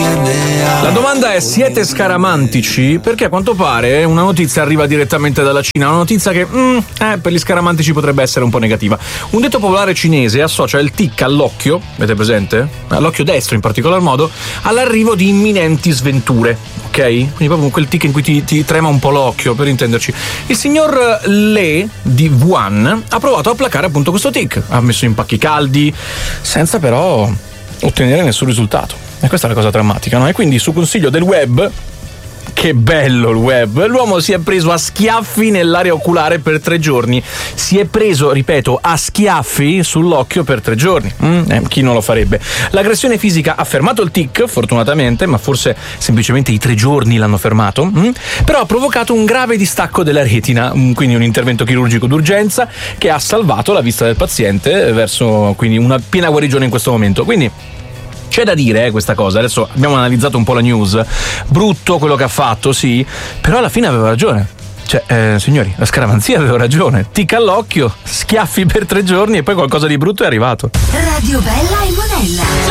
La domanda è: siete scaramantici? Perché a quanto pare una notizia arriva direttamente dalla Cina, una notizia che per gli scaramantici potrebbe essere un po' negativa. Un detto popolare cinese associa il tic all'occhio, avete presente? All'occhio destro in particolar modo, all'arrivo di imminenti sventure, ok? Quindi proprio quel tic in cui ti trema un po' l'occhio, per intenderci. Il signor Le di Wuhan ha provato a placare appunto questo tic, ha messo in pacchi caldi, senza però ottenere nessun risultato. E questa è la cosa drammatica, no? E quindi, su consiglio del web, che bello il web, l'uomo si è preso a schiaffi nell'area oculare per 3 giorni. Si è preso, ripeto, a schiaffi sull'occhio per 3 giorni. Chi non lo farebbe? L'aggressione fisica ha fermato il tic, fortunatamente, ma forse semplicemente i 3 giorni l'hanno fermato. Però ha provocato un grave distacco della retina, quindi un intervento chirurgico d'urgenza che ha salvato la vista del paziente verso quindi una piena guarigione in questo momento. Quindi c'è da dire questa cosa, adesso abbiamo analizzato un po' la news, brutto quello che ha fatto, sì, però alla fine aveva ragione. Cioè, signori, la scaramanzia aveva ragione, tic all'occhio, schiaffi per 3 giorni e poi qualcosa di brutto è arrivato. Radio Bella e Monella.